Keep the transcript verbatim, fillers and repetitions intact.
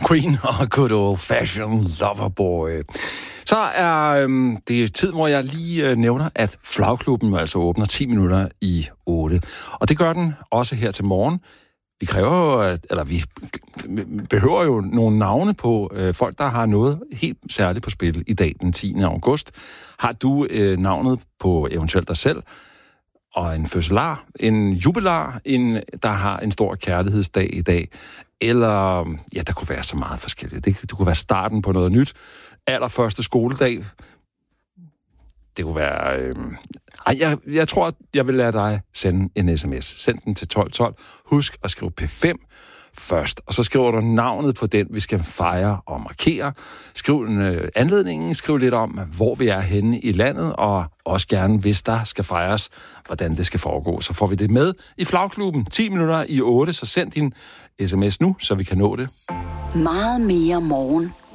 Queen og Good Old Fashioned Loverboy. Så er øhm, det tid, hvor jeg lige øh, nævner, at Flagklubben altså åbner ti minutter i otte. Og det gør den også her til morgen. Vi kræver jo, at, eller vi behøver jo nogle navne på øh, folk, der har noget helt særligt på spil i dag, den tiende august. Har du øh, navnet på eventuelt dig selv, og en fødselar, en jubilar, en, der har en stor kærlighedsdag i dag, eller, ja, der kunne være så meget forskelligt. Det, det kunne være starten på noget nyt, allerførste skoledag. Det kunne være... Øh... Ej, jeg, jeg tror, jeg vil lade dig sende en sms. Send den til tolv tolv. Husk at skrive P fem først, og så skriver du navnet på den, vi skal fejre og markere. Skriv en øh, anledningen, skriv lidt om, hvor vi er henne i landet, og også gerne, hvis der skal fejres, hvordan det skal foregå. Så får vi det med i Flagklubben. ti minutter i otte, så send din sms nu, så vi kan nå det. Meget mere morgen.